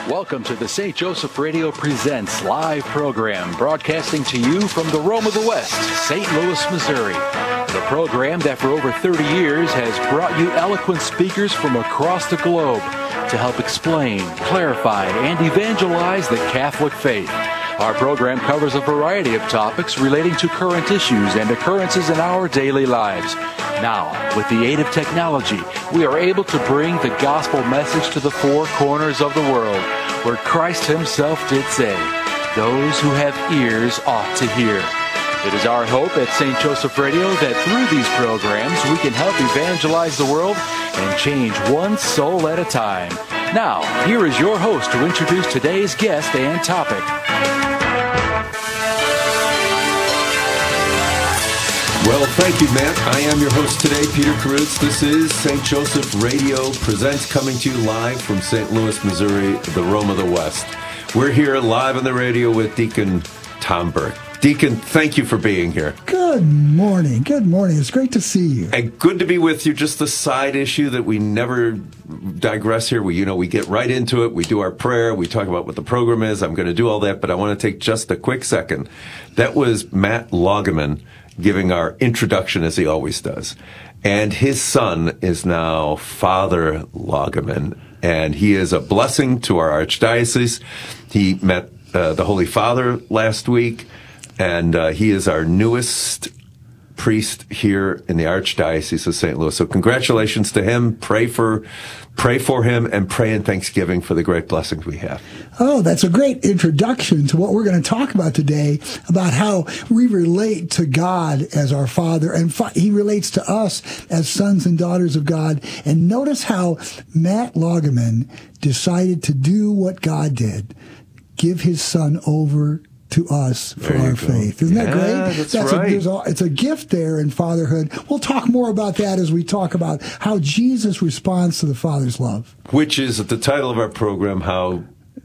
Welcome to the St. Joseph Radio Presents live program, broadcasting to you from the Rome of the West, St. Louis, Missouri. The program that for over 30 years has brought you eloquent speakers from across the globe to help explain, clarify, and evangelize the Catholic faith. Our program covers a variety of topics relating to current issues and occurrences in our daily lives. Now, with the aid of technology, we are able to bring the gospel message to the four corners of the world, where Christ himself did say, "Those who have ears ought to hear." It is our hope at St. Joseph Radio that through these programs we can help evangelize the world and change one soul at a time. Now, here is your host to introduce today's guest and topic. Well, thank you, Matt. I am your host today, Peter Karutz. This is St. Joseph Radio Presents, coming to you live from St. Louis, Missouri, the Rome of the West. We're here live on the radio with Deacon Tom Burke. Deacon, thank you for being here. Good morning. Good morning. It's great to see you. And good to be with you. Just a side issue that we never digress here. We get right into it. We do our prayer. We talk about what the program is. I'm going to do all that, but I want to take just a quick second. That was Matt Loggeman giving our introduction, as he always does. And his son is now Father Loggeman, and he is a blessing to our archdiocese. He met the Holy Father last week, and he is our newest priest here in the Archdiocese of St. Louis. So congratulations to him. Pray for him, and pray in thanksgiving for the great blessings we have. Oh, that's a great introduction to what we're going to talk about today, about how we relate to God as our Father, and he relates to us as sons and daughters of God. And notice how Matt Loggeman decided to do what God did, give his son over to us for our faith. Isn't that great? That's right. It's a gift there in fatherhood. We'll talk more about that as we talk about how Jesus responds to the Father's love. Which is at the title of our program, how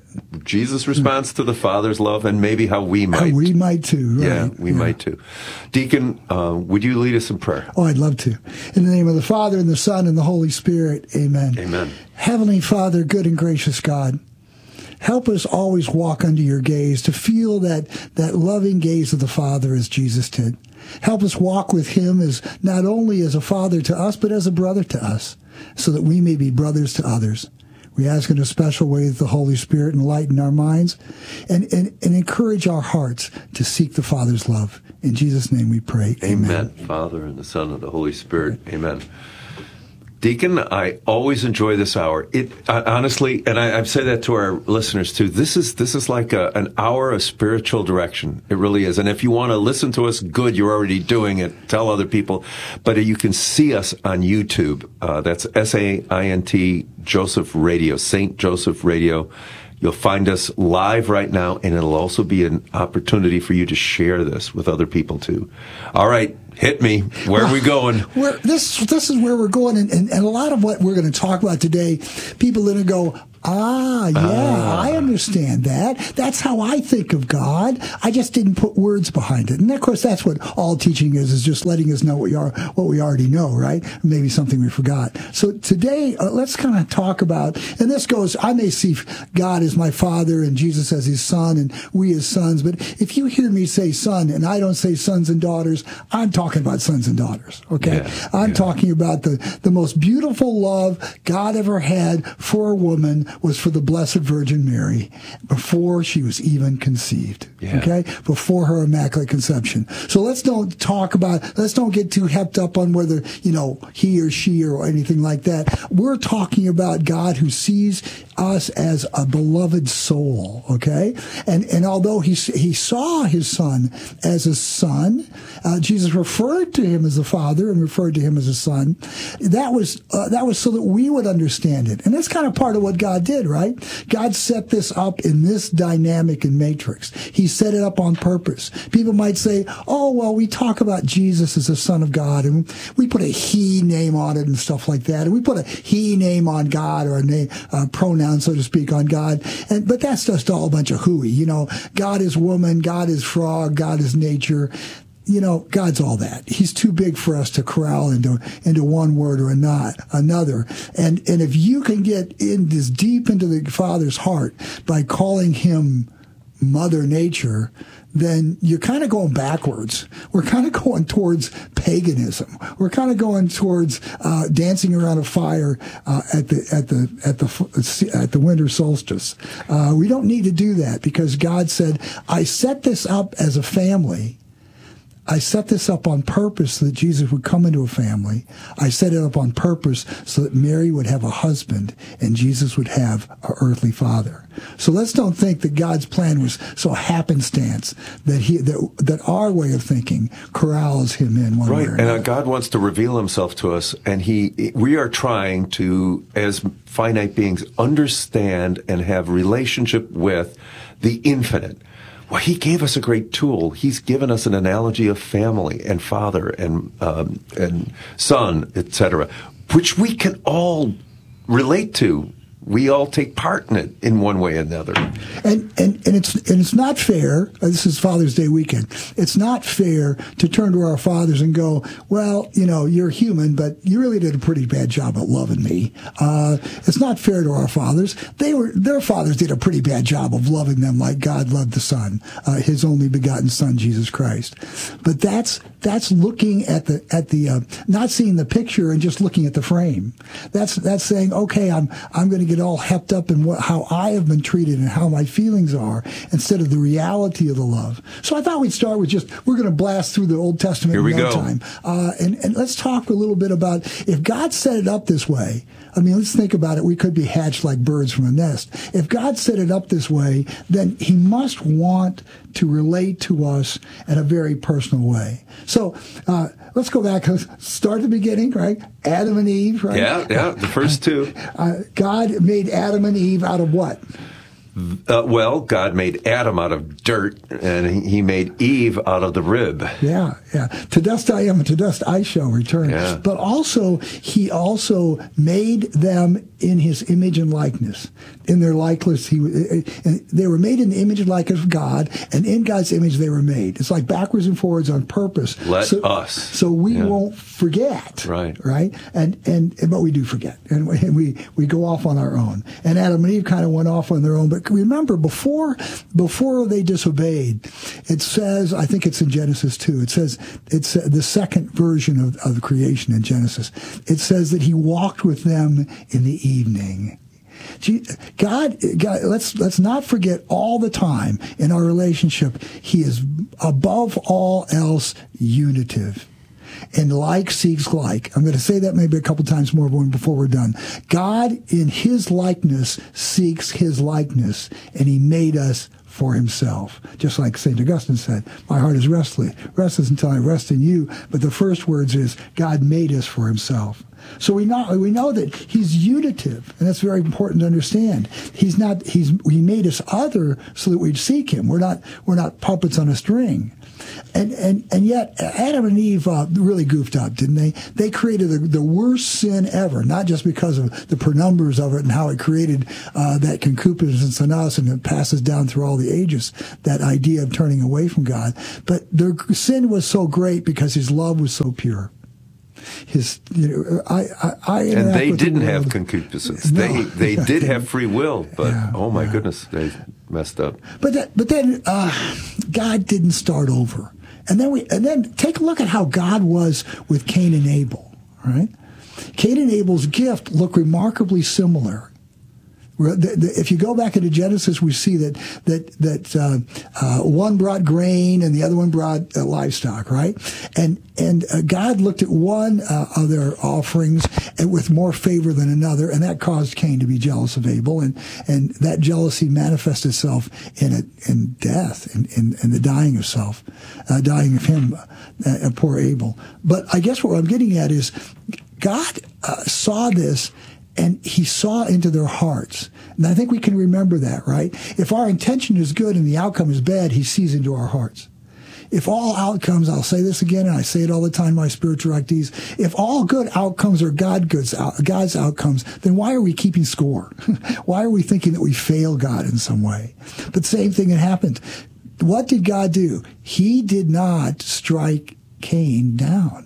Jesus responds to the Father's love, and maybe how we might. How we might too, right? Yeah, we might too. Deacon, would you lead us in prayer? Oh, I'd love to. In the name of the Father, and the Son, and the Holy Spirit, amen. Amen. Heavenly Father, good and gracious God, help us always walk under your gaze, to feel that loving gaze of the Father as Jesus did. Help us walk with him as not only as a father to us, but as a brother to us, so that we may be brothers to others. We ask in a special way that the Holy Spirit enlighten our minds and encourage our hearts to seek the Father's love. In Jesus' name we pray. Amen. Father, and the Son, and the Holy Spirit. Amen. Deacon, I always enjoy this hour. Honestly, and I say that to our listeners too, this is like an hour of spiritual direction. It really is. And if you want to listen to us, good, you're already doing it. Tell other people. But you can see us on YouTube. That's SAINT Joseph Radio, St. Joseph Radio. You'll find us live right now, and it'll also be an opportunity for you to share this with other people too. All right, hit me. Where are we going? This is where we're going, and a lot of what we're going to talk about today, people are going to go, I understand that. That's how I think of God. I just didn't put words behind it. And of course, that's what all teaching is just letting us know what we already know, right? Maybe something we forgot. So today, let's kind of talk about, and this goes, I may see God as my Father and Jesus as his Son and we as sons, but if you hear me say son and I don't say sons and daughters, I'm talking about sons and daughters, okay? Yeah, I'm talking about the most beautiful love God ever had for a woman was for the Blessed Virgin Mary before she was even conceived, okay? Before her Immaculate Conception. So let's don't get too hepped up on whether, he or she or anything like that. We're talking about God who sees us as a beloved soul, okay? And although he saw his son as a son, Jesus referred to him as a father and referred to him as a son. That was so that we would understand it. And that's kind of part of what God did, right? God set this up in this dynamic and matrix. He set it up on purpose. People might say, oh, well, we talk about Jesus as a son of God, and we put a he name on it and stuff like that. And we put a he name on God, or a name, pronoun, so to speak, on God. But that's just all a bunch of hooey. God is woman, God is frog, God is nature. God's all that. He's too big for us to corral into one word or another. And if you can get in this deep into the Father's heart by calling him Mother Nature, then you're kind of going backwards. We're kind of going towards paganism. We're kind of going towards dancing around a fire at the winter solstice. We don't need to do that, because God said, I set this up as a family. I set this up on purpose so that Jesus would come into a family. I set it up on purpose so that Mary would have a husband and Jesus would have an earthly father. So let's don't think that God's plan was so happenstance that our way of thinking corrals him in one way or another. And God wants to reveal himself to us, and we are trying to, as finite beings, understand and have relationship with the infinite. Well, he gave us a great tool. He's given us an analogy of family and father and son, etc., which we can all relate to. We all take part in it in one way or another. And it's not fair. This is Father's Day weekend. It's not fair to turn to our fathers and go, well, you're human, but you really did a pretty bad job at loving me. It's not fair to our fathers. Their fathers did a pretty bad job of loving them like God loved the Son, his only begotten Son, Jesus Christ. But that's looking at the not seeing the picture and just looking at the frame. That's saying, okay, I'm going to get all hepped up in how I have been treated and how my feelings are, instead of the reality of the love. So I thought we'd start with we're going to blast through the Old Testament in no time. And let's talk a little bit about, if God set it up this way, let's think about it. We could be hatched like birds from a nest. If God set it up this way, then he must want to relate to us in a very personal way. So let's go back. Start at the beginning, right? Adam and Eve, right? Yeah, the first two. God made Adam and Eve out of what? God made Adam out of dirt, and he made Eve out of the rib. Yeah. To dust I am, and to dust I shall return. Yeah. But also, he also made them in his image and likeness. In their likeness, they were made in the image and likeness of God, and in God's image they were made. It's like backwards and forwards on purpose. Let us. So we won't forget. Right. But we do forget, and we go off on our own. And Adam and Eve kind of went off on their own. But remember, before they disobeyed, it says, I think it's in Genesis 2, it's the second version of the creation in Genesis. It says that he walked with them in the evening. God, let's not forget all the time in our relationship, he is above all else unitive. And like seeks like. I'm going to say that maybe a couple times more before we're done. God, in his likeness, seeks his likeness, and he made us for himself. Just like St. Augustine said, my heart is restless until I rest in you. But the first words is, God made us for himself. So we know that he's unitive, and that's very important to understand. He made us other so that we'd seek him. We're not puppets on a string. And yet Adam and Eve really goofed up, didn't they? They created the worst sin ever, not just because of the penumbras of it and how it created that concupiscence in us, and it passes down through all the ages, that idea of turning away from God. But their sin was so great because his love was so pure. And they didn't have concupiscence. No. They did have free will, but oh my goodness, they messed up. But then God didn't start over. And then take a look at how God was with Cain and Abel. Right? Cain and Abel's gift look remarkably similar. If you go back into Genesis, we see that one brought grain and the other one brought livestock, right? And God looked at one of their offerings with more favor than another, and that caused Cain to be jealous of Abel, and that jealousy manifests itself in death, in the dying of him, poor Abel. But I guess what I'm getting at is God saw this. And he saw into their hearts. And I think we can remember that, right? If our intention is good and the outcome is bad, he sees into our hearts. If all outcomes, I'll say this again, and I say it all the time, my spiritual directees, if all good outcomes are God's outcomes, then why are we keeping score? Why are we thinking that we fail God in some way? But same thing had happened. what did God do? He did not strike Cain down.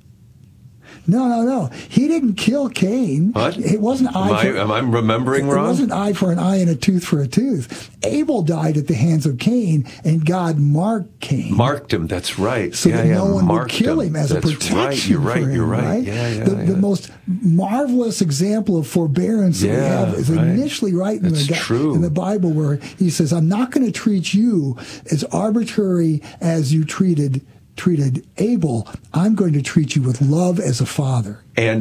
No. He didn't kill Cain. What? It wasn't Am I remembering wrong? It wasn't eye for an eye and a tooth for a tooth. Abel died at the hands of Cain, and God marked Cain. Marked him, that's right. So that no one would kill him as a protection You're right. You're right. The most marvelous example of forbearance that we have is initially in the Bible, where he says, I'm not going to treat you as arbitrary as you treated Abel. I'm going to treat you with love as a father. And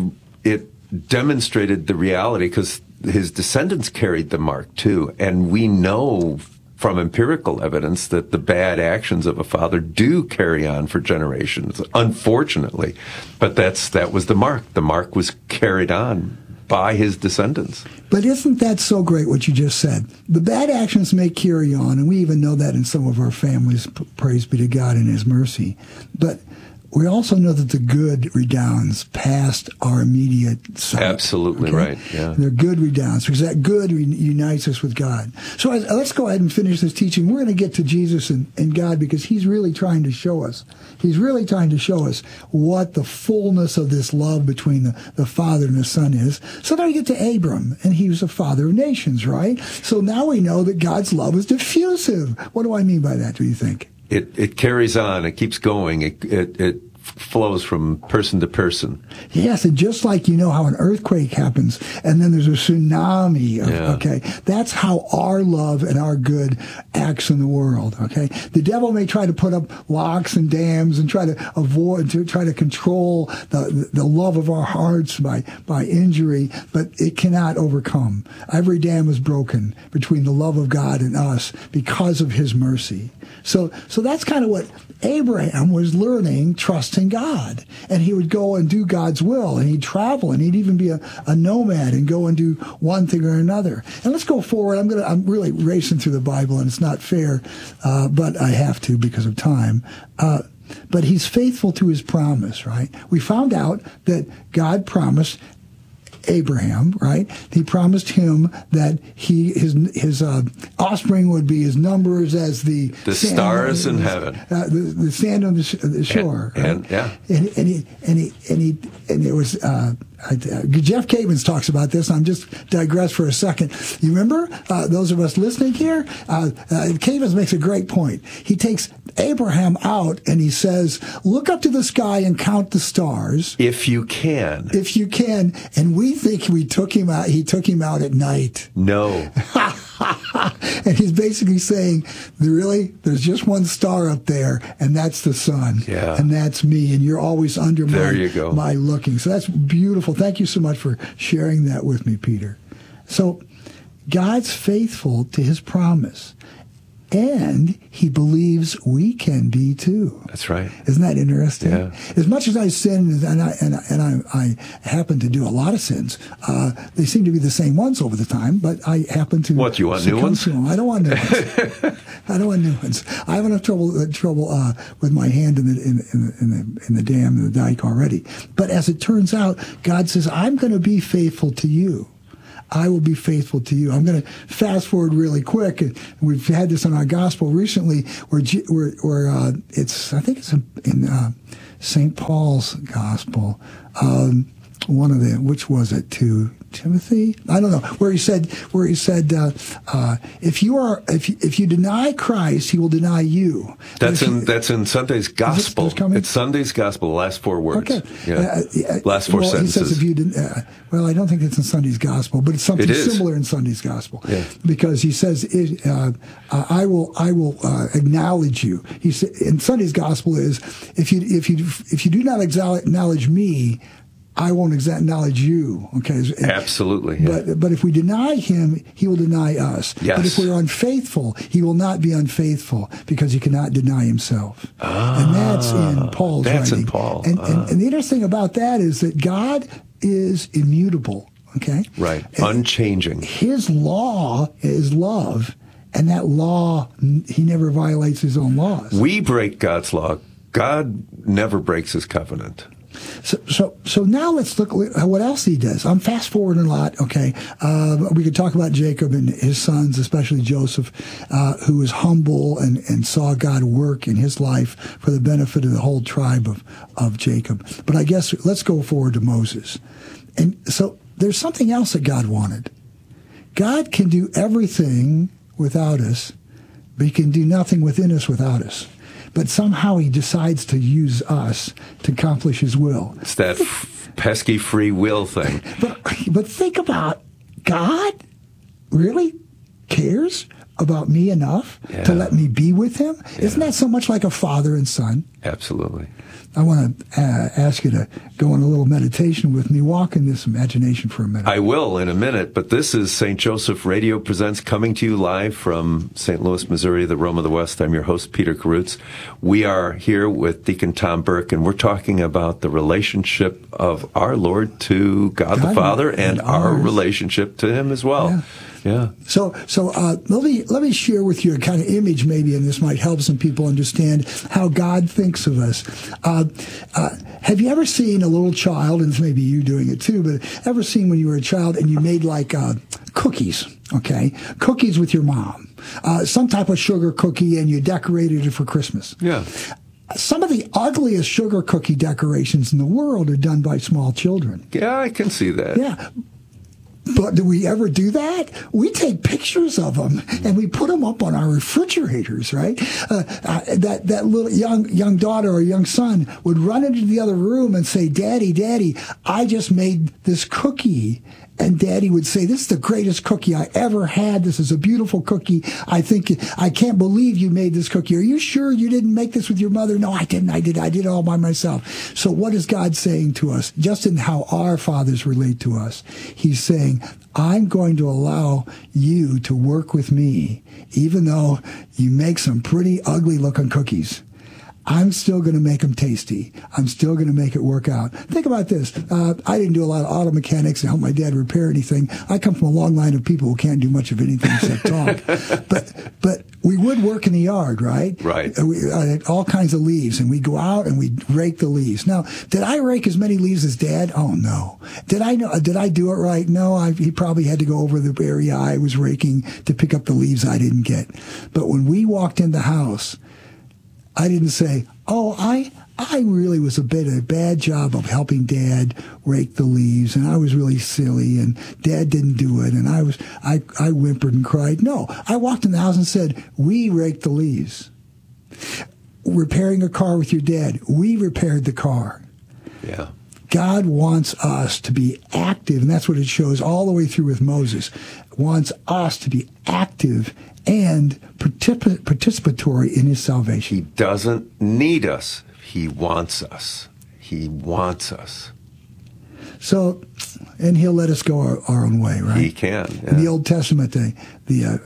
it demonstrated the reality, because his descendants carried the mark too. And we know from empirical evidence that the bad actions of a father do carry on for generations, unfortunately. But that was the mark. The mark was carried on by his descendants. But isn't that so great what you just said? The bad actions may carry on, and we even know that in some of our families, praise be to God in his mercy. But we also know that the good redounds past our immediate sight. Absolutely right, yeah. They're good redounds, because that good unites us with God. So let's go ahead and finish this teaching. We're going to get to Jesus and God, because he's really trying to show us. He's really trying to show us what the fullness of this love between the Father and the Son is. So now we get to Abram, and he was the father of nations, right? So now we know that God's love is diffusive. What do I mean by that, do you think? It carries on. It keeps going. It flows from person to person. Yes, and just like how an earthquake happens, and then there's a tsunami. Okay, that's how our love and our good acts in the world. Okay, the devil may try to put up locks and dams and try to control the love of our hearts by injury, but it cannot overcome. Every dam is broken between the love of God and us because of his mercy. So that's kind of what Abraham was learning, trusting God. And he would go and do God's will, and he'd travel, and he'd even be a nomad and go and do one thing or another. And let's go forward. I'm really racing through the Bible, and it's not fair, but I have to because of time. But he's faithful to his promise, right? We found out that God promised Abraham, right? He promised him that his offspring would be as numerous as the stars in heaven, the sand on the shore, and it was. Jeff Cavins talks about this, and I'm just digress for a second. You remember, those of us listening here, Cavins makes a great point. He takes Abraham out, and he says, look up to the sky and count the stars. If you can. And we think he took him out at night. No. And he's basically saying, there's just one star up there, and that's the sun. Yeah. And that's me, and you're always under my looking. So that's beautiful. Thank you so much for sharing that with me, Peter. So God's faithful to his promise, and he believes we can be too. That's right. Isn't that interesting? Yeah. As much as I sin, and I happen to do a lot of sins, they seem to be the same ones over the time, but I happen to. What, you want new ones? I don't want new ones. I don't want new ones. I have enough trouble with my hand in the dam, in the dike already. But as it turns out, God says, I'm going to be faithful to you. I will be faithful to you. I'm going to fast forward really quick. We've had this in our gospel recently, where it's, I think it's in St. Paul's gospel. Which was it, to Timothy? I don't know. Where he said, if you deny Christ, he will deny you. That's in Sunday's gospel. It's Sunday's gospel. The last 4 words. Okay. Yeah. Last 4 sentences. He says if you didn't. I don't think it's in Sunday's gospel, but it's something similar in Sunday's gospel. Yeah. Because he says, I will acknowledge you. He said in Sunday's gospel is if you do not acknowledge me, I won't acknowledge you. Okay. Absolutely. Yeah. But if we deny him, he will deny us. Yes. But if we're unfaithful, he will not be unfaithful, because he cannot deny himself. And that's in Paul's writing. That's in Paul. And the interesting about that is that God is immutable. Okay. Right. Unchanging. His law is love, and that law, he never violates his own laws. We break God's law. God never breaks his covenant. So now let's look at what else he does. I'm fast forwarding a lot. Okay, we could talk about Jacob and his sons, especially Joseph, who was humble and saw God work in his life for the benefit of the whole tribe of Jacob. But I guess let's go forward to Moses. And so there's something else that God wanted. God can do everything without us, but he can do nothing within us without us. But somehow he decides to use us to accomplish his will. It's that pesky free will thing. But think about, God really cares about me enough to let me be with him? Yeah. Isn't that so much like a father and son? Absolutely. I want to ask you to go on a little meditation with me. Walk in this imagination for a minute. I will in a minute, but this is St. Joseph Radio Presents, coming to you live from St. Louis, Missouri, the Rome of the West. I'm your host, Peter Karutz. We are here with Deacon Tom Burke, and we're talking about the relationship of our Lord to God the Father and our relationship to him as well. Yeah. Yeah. So let me share with you a kind of image maybe, and this might help some people understand how God thinks of us. Have you ever seen a little child, and maybe you doing it too, but ever seen when you were a child and you made like cookies, okay? Cookies with your mom. Some type of sugar cookie, and you decorated it for Christmas. Yeah. Some of the ugliest sugar cookie decorations in the world are done by small children. Yeah, I can see that. Yeah. But do we ever do that? We take pictures of them and we put them up on our refrigerators, right? That little young daughter or young son would run into the other room and say, Daddy, I just made this cookie. And Daddy would say, this is the greatest cookie I ever had. This is a beautiful cookie. I can't believe you made this cookie. Are you sure you didn't make this with your mother? No, I didn't. I did it all by myself. So what is God saying to us? Just in how our fathers relate to us. He's saying, I'm going to allow you to work with me, even though you make some pretty ugly looking cookies. I'm still going to make them tasty. I'm still going to make it work out. Think about this. I didn't do a lot of auto mechanics and help my dad repair anything. I come from a long line of people who can't do much of anything except talk. But we would work in the yard, right? Right. We had all kinds of leaves, and we'd go out and we'd rake the leaves. Now, did I rake as many leaves as Dad? Oh, no. Did I do it right? No, he probably had to go over the area I was raking to pick up the leaves I didn't get. But when we walked in the house, I didn't say, I really was a bad job of helping Dad rake the leaves, and I was really silly, and Dad didn't do it, and I whimpered and cried. No, I walked in the house and said, we raked the leaves. Repairing a car with your dad, we repaired the car. Yeah. God wants us to be active, and that's what it shows all the way through with Moses. Wants us to be active and participatory in his salvation. He doesn't need us. He wants us. He wants us. So, and he'll let us go our own way, right? He can. Yeah. In the Old Testament, the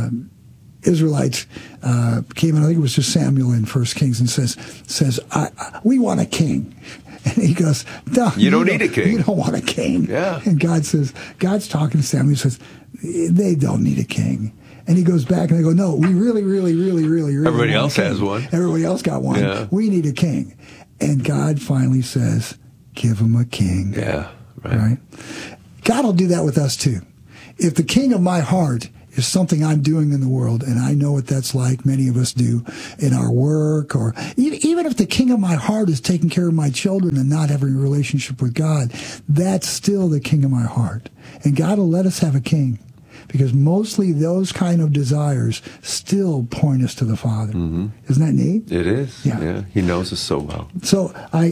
Israelites came in, I think it was just Samuel in 1 Kings, and says, we want a king. And he goes, no, you don't need a king. You don't want a king. Yeah. And God's talking to Samuel, says, they don't need a king. And he goes back and they go, no, we really everybody else has one. Everybody else got one. Yeah. We need a king. And God finally says, give him a king. Yeah, right. God will do that with us too. If the king of my heart is something I'm doing in the world, and I know what that's like, many of us do, in our work, or even if the king of my heart is taking care of my children and not having a relationship with God, that's still the king of my heart. And God will let us have a king, because mostly those kind of desires still point us to the Father. Mm-hmm. Isn't that neat? It is. Yeah. He knows us so well. So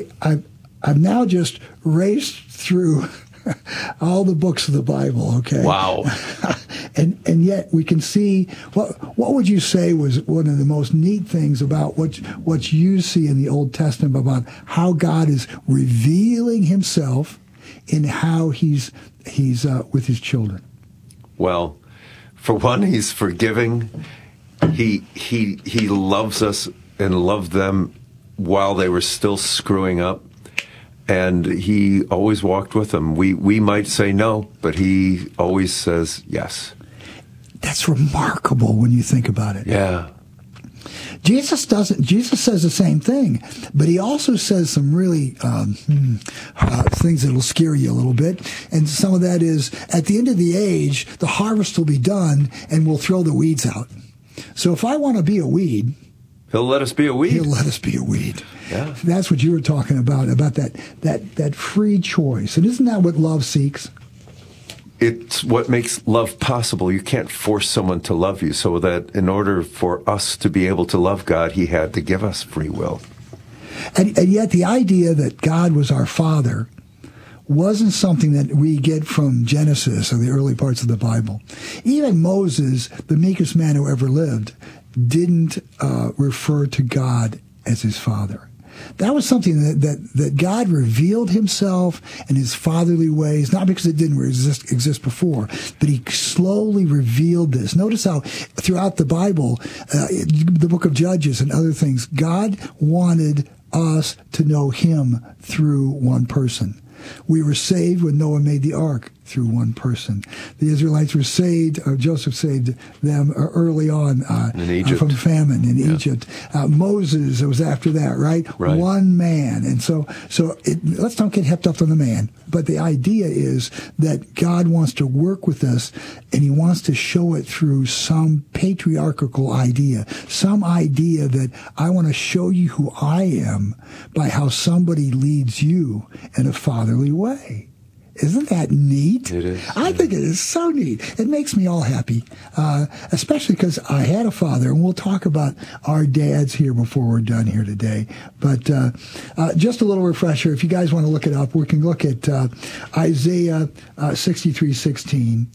I've now just raced through all the books of the Bible, okay? Wow. and yet we can see, what would you say was one of the most neat things about what you see in the Old Testament about how God is revealing himself in how he's with his children? Well, for one, he's forgiving. He loves us and loved them while they were still screwing up. And he always walked with them. We might say no, but he always says yes. That's remarkable when you think about it. Yeah. Jesus says the same thing, but he also says some really things that will scare you a little bit. And some of that is, at the end of the age, the harvest will be done and we'll throw the weeds out. So if I want to be a weed, He'll let us be a weed. He'll let us be a weed. Yeah. That's what you were talking about that free choice. And isn't that what love seeks? It's what makes love possible. You can't force someone to love you, so that in order for us to be able to love God, he had to give us free will. And yet the idea that God was our Father wasn't something that we get from Genesis or the early parts of the Bible. Even Moses, the meekest man who ever lived, didn't refer to God as his Father. That was something that God revealed himself in his fatherly ways, not because it didn't exist before, but he slowly revealed this. Notice how throughout the Bible, the book of Judges and other things, God wanted us to know him through one person. We were saved when Noah made the ark through one person. The Israelites were saved, Joseph saved them early on in Egypt. From famine in Egypt. Moses, it was after that, right? One man. And so let's not get hepped up on the man. But the idea is that God wants to work with us, and he wants to show it through some patriarchal idea, some idea that I want to show you who I am by how somebody leads you in a fatherly way. Isn't that neat? It is. I think it is so neat. It makes me all happy, especially because I had a father, and we'll talk about our dads here before we're done here today. But just a little refresher, if you guys want to look it up, we can look at Isaiah 63:16.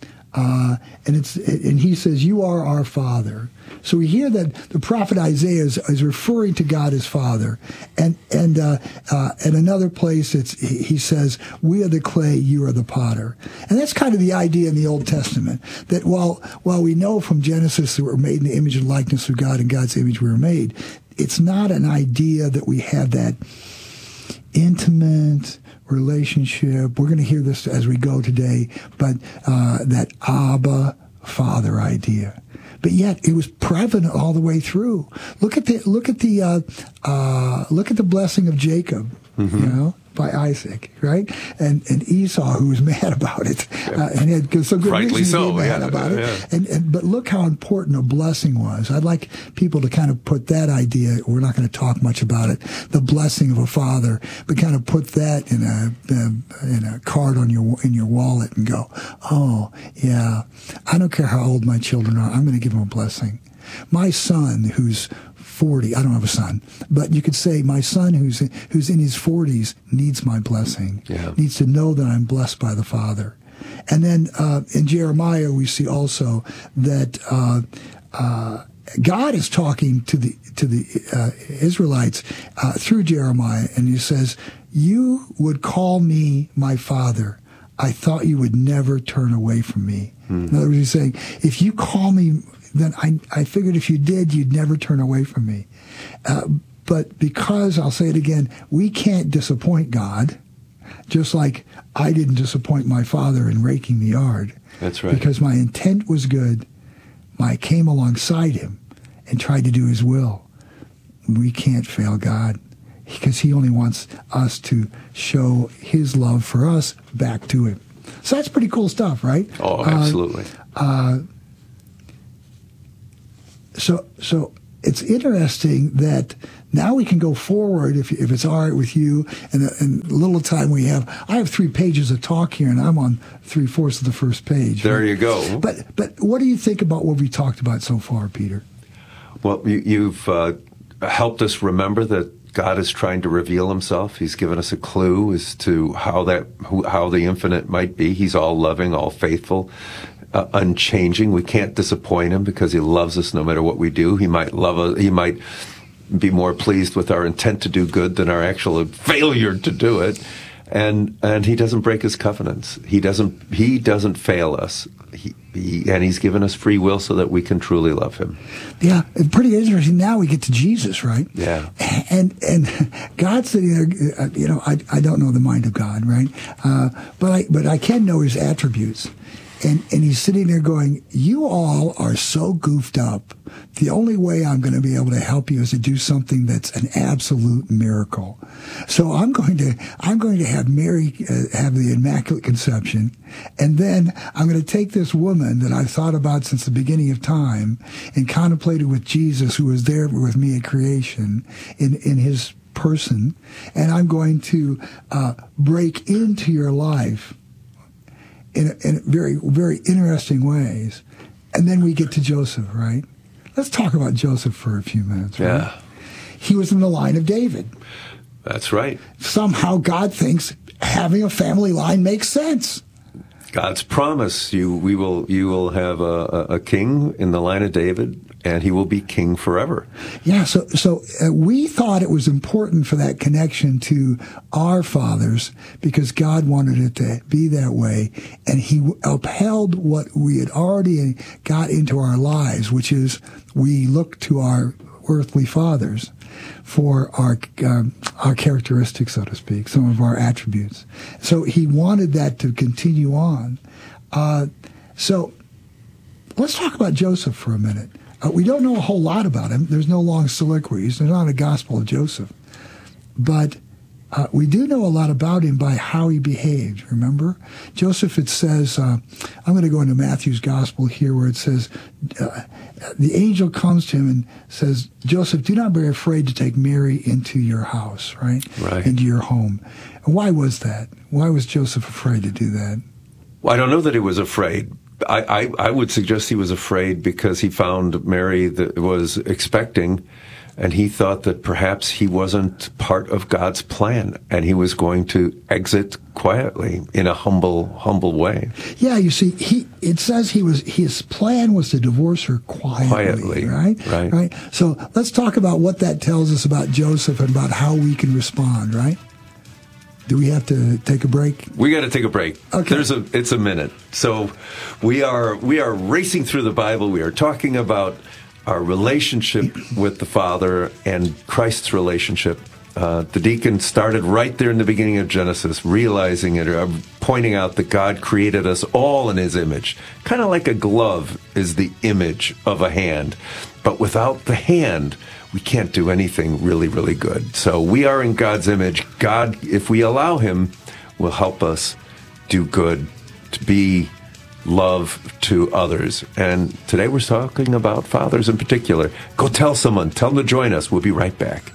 And he says, "You are our Father." So we hear that the prophet Isaiah is referring to God as Father, and another place he says, "We are the clay, you are the potter," and that's kind of the idea in the Old Testament, that while we know from Genesis that we're made in the image and likeness of God, in God's image we were made, it's not an idea that we have that intimate relationship. We're going to hear this as we go today, but that Abba Father idea. But yet it was prevalent all the way through. Look at the blessing of Jacob, you know, by Isaac, right? And Esau, who was mad about it, and had some good Rightly reason to so, be mad about it. Yeah. But look how important a blessing was. I'd like people to kind of put that idea. We're not going to talk much about it. The blessing of a father, but kind of put that in a card in your wallet and go, oh yeah, I don't care how old my children are. I'm going to give them a blessing. My son, who's 40, I don't have a son, but you could say my son who's in his 40s needs my blessing, needs to know that I'm blessed by the Father. And then in Jeremiah we see also that God is talking to the Israelites through Jeremiah, and he says, "You would call me my Father. I thought you would never turn away from me." In other words, he's saying, if you call me, then I figured if you did, you'd never turn away from me. But because, I'll say it again, we can't disappoint God, just like I didn't disappoint my father in raking the yard. That's right. Because my intent was good. I came alongside him and tried to do his will. We can't fail God, because he only wants us to show his love for us back to him. So that's pretty cool stuff, right? Oh, absolutely. So it's interesting that now we can go forward, if it's all right with you, and the little time we have. I have 3 pages of talk here, and I'm on 3/4 of the first page. There you go. But what do you think about what we talked about so far, Peter? Well, you've helped us remember that God is trying to reveal himself. He's given us a clue as to how the infinite might be. He's all loving, all faithful, unchanging. We can't disappoint him because he loves us no matter what we do. He might love us. He might be more pleased with our intent to do good than our actual failure to do it. And he doesn't break his covenants. He doesn't fail us. And he's given us free will so that we can truly love him. Yeah, pretty interesting. Now we get to Jesus, right? Yeah. And God's sitting there. I don't know the mind of God, right? But I can know his attributes. And he's sitting there going, you all are so goofed up. The only way I'm going to be able to help you is to do something that's an absolute miracle. So I'm going to have Mary have the Immaculate Conception, and then I'm going to take this woman that I've thought about since the beginning of time and contemplated with Jesus, who was there with me at creation in his person, and I'm going to break into your life in very, very interesting ways. And then we get to Joseph, right? Let's talk about Joseph for a few minutes, right? Yeah. He was in the line of David. That's right. Somehow God thinks having a family line makes sense. God's promise, you will have a king in the line of David, and he will be king forever. Yeah, so we thought it was important for that connection to our fathers because God wanted it to be that way, and he upheld what we had already got into our lives, which is we look to our earthly fathers for our characteristics, so to speak, some of our attributes. So he wanted that to continue on. So let's talk about Joseph for a minute. We don't know a whole lot about him. There's no long soliloquies. There's not a Gospel of Joseph. But we do know a lot about him by how he behaved, remember? Joseph, it says, I'm going to go into Matthew's Gospel here where it says, the angel comes to him and says, Joseph, do not be afraid to take Mary into your house, right? Into your home. And why was that? Why was Joseph afraid to do that? Well, I don't know that he was afraid. I would suggest he was afraid because he found Mary that was expecting, and he thought that perhaps he wasn't part of God's plan, and he was going to exit quietly in a humble way. Yeah, you see, it says his plan was to divorce her quietly, right? So let's talk about what that tells us about Joseph and about how we can respond, right? Do we have to take a break? We got to take a break. Okay. It's a minute. So we are racing through the Bible. We are talking about our relationship with the Father and Christ's relationship. The deacon started right there in the beginning of Genesis, realizing it, or pointing out that God created us all in his image. Kind of like a glove is the image of a hand. But without the hand, we can't do anything really, really good. So we are in God's image. God, if we allow him, will help us do good, to be love to others. And today we're talking about fathers in particular. Go tell someone. Tell them to join us. We'll be right back.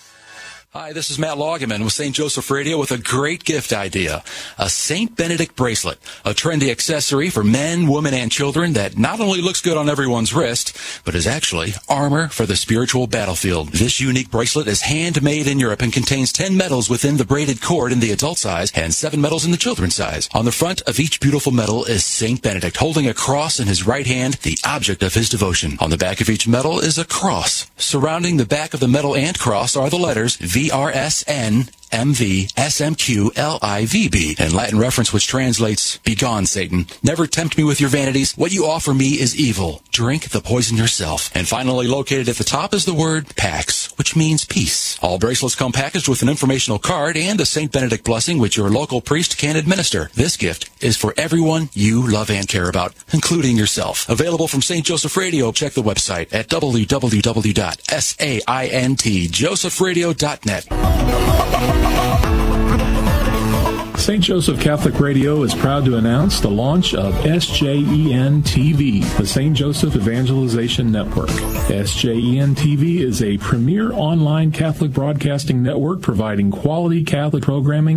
Hi, this is Matt Loggeman with St. Joseph Radio with a great gift idea. A St. Benedict bracelet, a trendy accessory for men, women, and children that not only looks good on everyone's wrist, but is actually armor for the spiritual battlefield. This unique bracelet is handmade in Europe and contains 10 medals within the braided cord in the adult size and 7 medals in the children's size. On the front of each beautiful medal is St. Benedict holding a cross in his right hand, the object of his devotion. On the back of each medal is a cross. Surrounding the back of the medal and cross are the letters VRSN MV SMQ LIVB, in Latin reference which translates, "Begone, Satan. Never tempt me with your vanities. What you offer me is evil. Drink the poison yourself." And finally located at the top is the word Pax, which means peace. All bracelets come packaged with an informational card and a St. Benedict blessing which your local priest can administer. This gift is for everyone you love and care about, including yourself. Available from St. Joseph Radio. Check the website at www.saintjosephradio.net. St. Joseph Catholic Radio is proud to announce the launch of SJEN TV, the St. Joseph Evangelization Network. SJEN TV is a premier online Catholic broadcasting network providing quality Catholic programming